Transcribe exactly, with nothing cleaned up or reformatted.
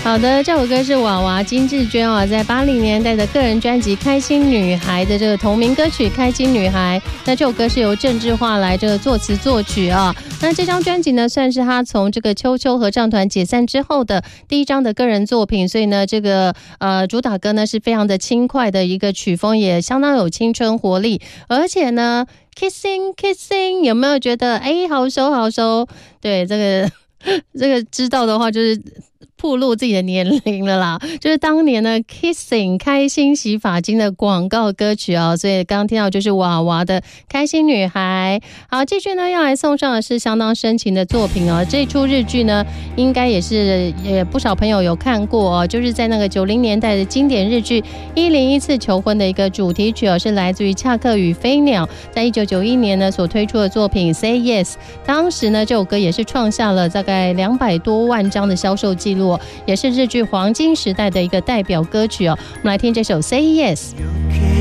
好的，这首歌是娃娃金智娟啊，在八零年代的个人专辑《开心女孩》的这个同名歌曲《开心女孩》。那这首歌是由郑智化来这个作词作曲啊。那这张专辑呢，算是他从这个秋秋合唱团解散之后的第一张的个人作品，所以呢，这个呃主打歌呢是非常的轻快的一个曲风，也相当有青春活力，而且呢 ，Kissing Kissing 有没有觉得哎好熟好熟？对，这个这个知道的话就是。暴露自己的年龄了啦，就是当年呢 Kissing 开心洗发精的广告歌曲哦，所以刚刚听到就是娃娃的开心女孩。好，继续呢要来送上的是相当深情的作品哦，这出日剧呢应该也是也不少朋友有看过哦，就是在那个九零年代的经典日剧一零一次求婚的一个主题曲哦，是来自于恰克与飞鸟在一九九一年呢所推出的作品 Say Yes， 当时呢这首歌也是创下了大概两百多万张的销售记录，也是日剧黄金时代的一个代表歌曲哦。我们来听这首 Say Yes。